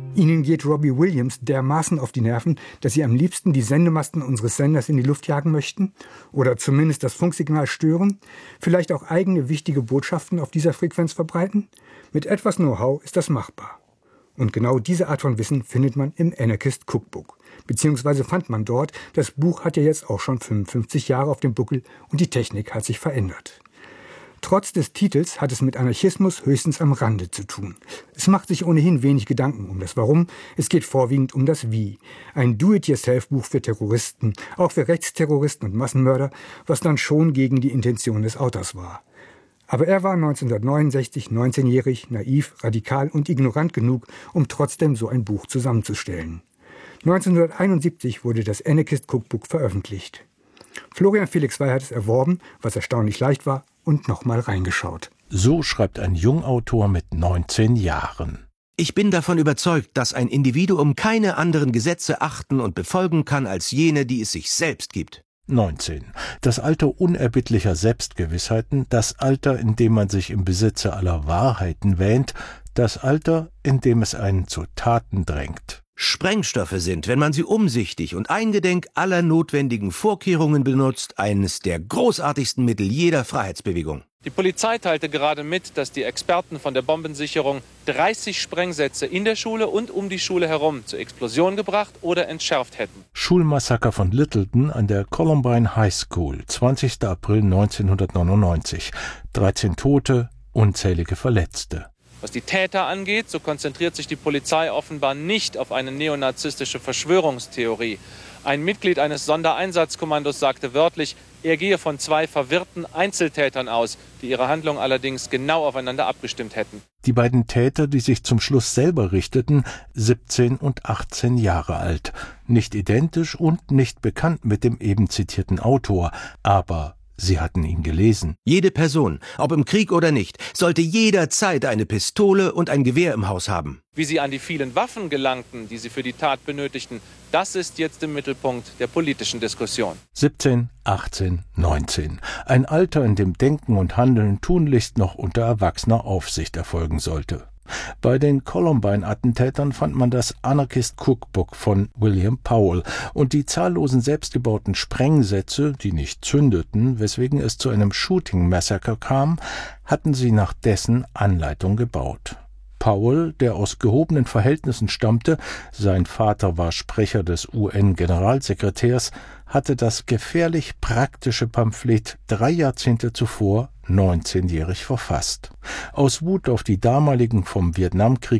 Ihnen geht Robbie Williams dermaßen auf die Nerven, dass Sie am liebsten die Sendemasten unseres Senders in die Luft jagen möchten? Oder zumindest das Funksignal stören? Vielleicht auch eigene wichtige Botschaften auf dieser Frequenz verbreiten? Mit etwas Know-how ist das machbar. Und genau diese Art von Wissen findet man im Anarchist Cookbook. Beziehungsweise fand man dort, das Buch hat ja jetzt auch schon 55 Jahre auf dem Buckel und die Technik hat sich verändert. Trotz des Titels hat es mit Anarchismus höchstens am Rande zu tun. Es macht sich ohnehin wenig Gedanken um das Warum, es geht vorwiegend um das Wie. Ein Do-it-yourself-Buch für Terroristen, auch für Rechtsterroristen und Massenmörder, was dann schon gegen die Intention des Autors war. Aber er war 1969 19-jährig, naiv, radikal und ignorant genug, um trotzdem so ein Buch zusammenzustellen. 1971 wurde das Anarchist Cookbook veröffentlicht. Florian Felix Wey hat es erworben, was erstaunlich leicht war, und nochmal reingeschaut. So schreibt ein Jungautor mit 19 Jahren. Ich bin davon überzeugt, dass ein Individuum keine anderen Gesetze achten und befolgen kann als jene, die es sich selbst gibt. 19. Das Alter unerbittlicher Selbstgewissheiten, das Alter, in dem man sich im Besitze aller Wahrheiten wähnt, das Alter, in dem es einen zu Taten drängt. Sprengstoffe sind, wenn man sie umsichtig und eingedenk aller notwendigen Vorkehrungen benutzt, eines der großartigsten Mittel jeder Freiheitsbewegung. Die Polizei teilte gerade mit, dass die Experten von der Bombensicherung 30 Sprengsätze in der Schule und um die Schule herum zur Explosion gebracht oder entschärft hätten. Schulmassaker von Littleton an der Columbine High School, 20. April 1999. 13 Tote, unzählige Verletzte. Was die Täter angeht, so konzentriert sich die Polizei offenbar nicht auf eine neonazistische Verschwörungstheorie. Ein Mitglied eines Sondereinsatzkommandos sagte wörtlich, er gehe von 2 verwirrten Einzeltätern aus, die ihre Handlung allerdings genau aufeinander abgestimmt hätten. Die beiden Täter, die sich zum Schluss selber richteten, 17 und 18 Jahre alt. Nicht identisch und nicht bekannt mit dem eben zitierten Autor, aber sie hatten ihn gelesen. Jede Person, ob im Krieg oder nicht, sollte jederzeit eine Pistole und ein Gewehr im Haus haben. Wie sie an die vielen Waffen gelangten, die sie für die Tat benötigten, das ist jetzt im Mittelpunkt der politischen Diskussion. 17, 18, 19. Ein Alter, in dem Denken und Handeln tunlichst noch unter erwachsener Aufsicht erfolgen sollte. Bei den Columbine-Attentätern fand man das Anarchist Cookbook von William Powell und die zahllosen selbstgebauten Sprengsätze, die nicht zündeten, weswegen es zu einem Shooting-Massacre kam, hatten sie nach dessen Anleitung gebaut. Powell, der aus gehobenen Verhältnissen stammte, sein Vater war Sprecher des UN-Generalsekretärs, hatte das gefährlich praktische Pamphlet 3 Jahrzehnte zuvor 19-jährig verfasst. Aus Wut auf die damaligen vom Vietnamkrieg